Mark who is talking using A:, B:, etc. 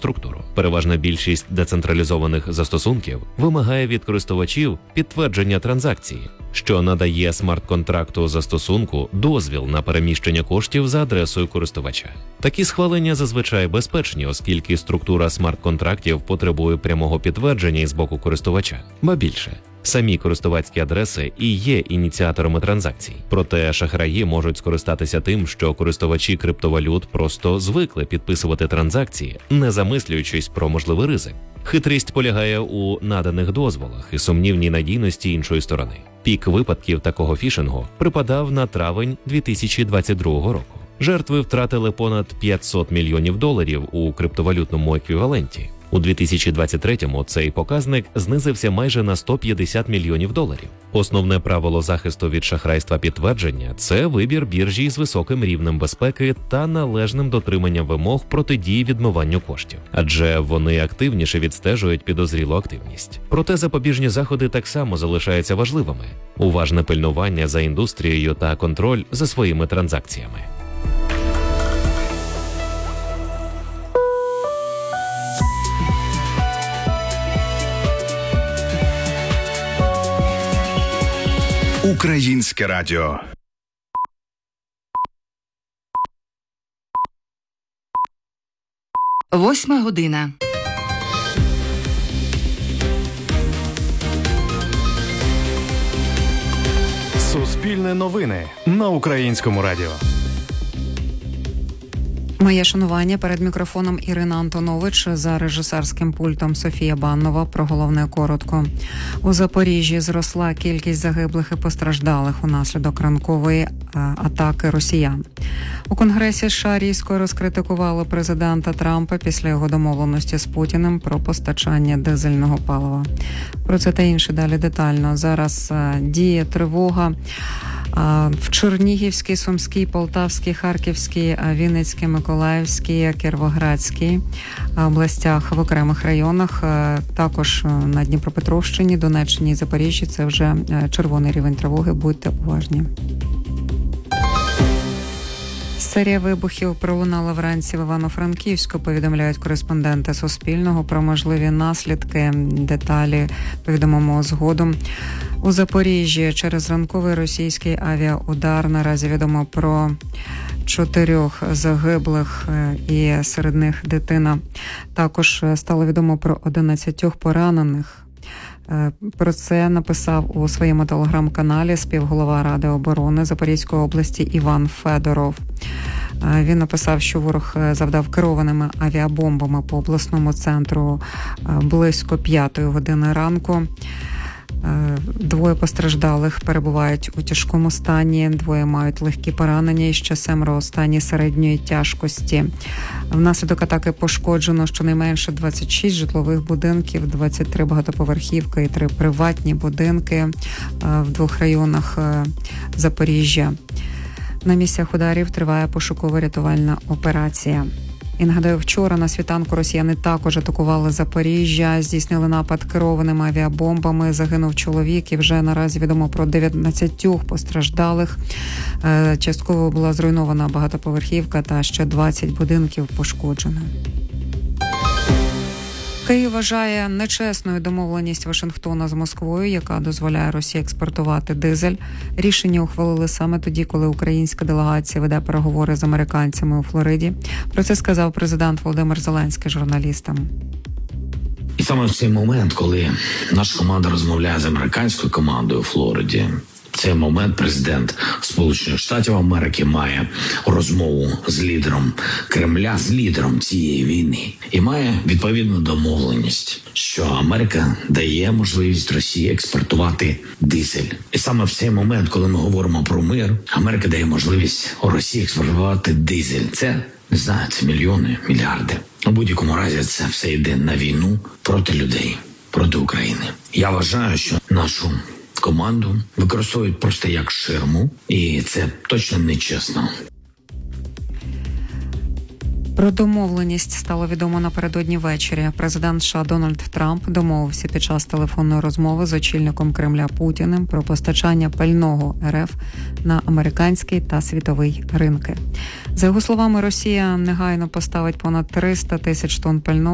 A: інфраструктуру. Переважна більшість децентралізованих застосунків вимагає від користувачів підтвердження транзакції, що надає смарт-контракту застосунку дозвіл на переміщення коштів за адресою користувача. Такі схвалення зазвичай безпечні, оскільки структура смарт-контрактів потребує прямого підтвердження із боку користувача. Ба більше, самі користувацькі адреси і є ініціаторами транзакцій. Проте шахраї можуть скористатися тим, що користувачі криптовалют просто звикли підписувати транзакції, не замислюючись про можливий ризик. Хитрість полягає у наданих дозволах і сумнівній надійності іншої сторони. Пік випадків такого фішингу припадав на травень 2022 року. Жертви втратили понад $500 мільйонів у криптовалютному еквіваленті. У 2023-му цей показник знизився майже на $150 мільйонів. Основне правило захисту від шахрайства підтвердження – це вибір біржі з високим рівнем безпеки та належним дотриманням вимог протидії відмиванню коштів, адже вони активніше відстежують підозрілу активність. Проте запобіжні заходи так само залишаються важливими. Уважне пильнування за індустрією та контроль за своїми транзакціями.
B: Українське радіо.
C: Восьма година.
D: Суспільне новини на Українському радіо.
E: Моє шанування. Перед мікрофоном Ірина Антонович, за режисерським пультом Софія Баннова. Про головне коротко. У Запоріжжі зросла кількість загиблих і постраждалих унаслідок ранкової атаки росіян. У Конгресі США різко розкритикували президента Трампа після його домовленості з Путіним про постачання дизельного палива. Про це та інше далі детально. Зараз діє тривога в Чернігівській, Сумській, Полтавській, Харківській, Вінницькій, Миколаївській, Кіровоградській областях, в окремих районах, також на Дніпропетровщині, Донеччині і Запоріжжі. Це вже червоний рівень тривоги, будьте уважні. Серія вибухів пролунала вранці в Івано-Франківську, повідомляють кореспонденти Суспільного. Про можливі наслідки, деталі повідомимо згодом. У Запоріжжі через ранковий російський авіаудар наразі відомо про 4 загиблих і серед них дитина. Також стало відомо про 11 поранених. Про це написав у своєму телеграм-каналі співголова Ради оборони Запорізької області Іван Федоров. Він написав, що ворог завдав керованими авіабомбами по обласному центру близько 5 години ранку. 2 постраждалих перебувають у тяжкому стані, 2 мають легкі поранення і ще 7 у стані середньої тяжкості. Внаслідок атаки пошкоджено щонайменше 26 житлових будинків, 23 багатоповерхівки і 3 приватні будинки в 2 районах Запоріжжя. На місцях ударів триває пошуково-рятувальна операція. І нагадаю, вчора на світанку росіяни також атакували Запоріжжя, здійснили напад керованими авіабомбами, загинув чоловік і вже наразі відомо про 19 постраждалих. Частково була зруйнована багатоповерхівка та ще 20 будинків пошкоджено. Київ вважає нечесною домовленість Вашингтона з Москвою, яка дозволяє Росії експортувати дизель. Рішення ухвалили саме тоді, коли українська делегація веде переговори з американцями у Флориді. Про це сказав президент Володимир Зеленський журналістам.
F: І саме в цей момент, коли наша команда розмовляє з американською командою у Флориді, в цей момент президент Сполучених Штатів Америки має розмову з лідером Кремля, з лідером цієї війни. І має відповідну домовленість, що Америка дає можливість Росії експортувати дизель. І саме в цей момент, коли ми говоримо про мир, Америка дає можливість Росії експортувати дизель. Це, не знаю, це мільйони, мільярди. У будь-якому разі це все йде на війну проти людей, проти України. Я вважаю, що нашу команду використовують просто як ширму, і це точно нечесно.
E: Про домовленість стало відомо напередодні ввечері. Президент США Дональд Трамп домовився під час телефонної розмови з очільником Кремля Путіним про постачання пального РФ на американський та світовий ринки. За його словами, Росія негайно поставить понад 300 тисяч тонн пального